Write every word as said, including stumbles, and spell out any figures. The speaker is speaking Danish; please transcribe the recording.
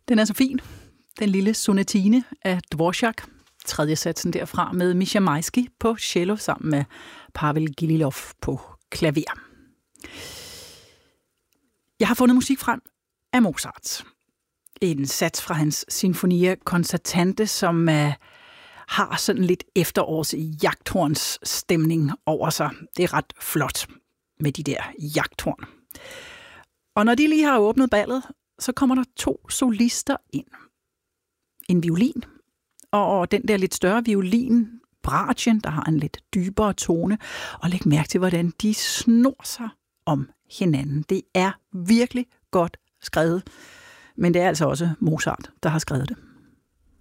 Den er så fin. Den lille sonatine af Dvorak. Tredje satsen derfra med Misha Maisky på cello sammen med Pavel Gililov på klaver. Jeg har fundet musik frem af Mozart. En sats fra hans Sinfonia Concertante, som uh, har sådan lidt efterårs jagthorns stemning over sig. Det er ret flot med de der jagthorn. Og når de lige har åbnet ballet, så kommer der to solister ind. En violin, og den der lidt større violin, bratjen, der har en lidt dybere tone. Og læg mærke til, hvordan de snor sig om hinanden. Det er virkelig godt skrevet, men det er altså også Mozart, der har skrevet det.